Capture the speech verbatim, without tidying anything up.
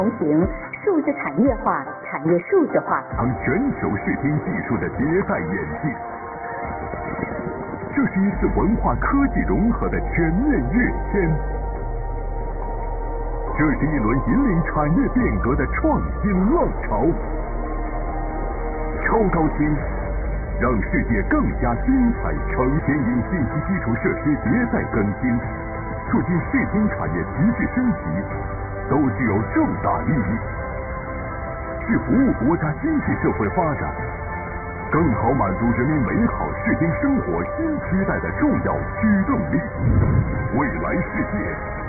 同行数字产业化、产业数字化， 成全球视听技术的迭代演进。这是一次文化科技融合的全面跃迁，这是一轮引领产业变革的创新浪潮。超高清让世界更加精彩，成牵引信息基础设施迭代更新，促进视听产业极致升级，都具有重大意义，是服务国家经济社会发展，更好满足人民美好视听生活新时代的重要驱动力。未来世界